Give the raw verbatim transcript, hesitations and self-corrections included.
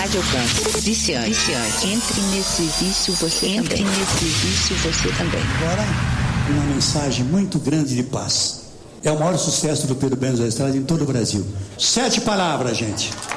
Rádio Alcance. Viciante. Viciante. Entre nesse vício você Entre também. Entre nesse vício você também. Agora, uma mensagem muito grande de paz. É o maior sucesso do Pedro Benes da Estrada em todo o Brasil. Sete palavras, gente.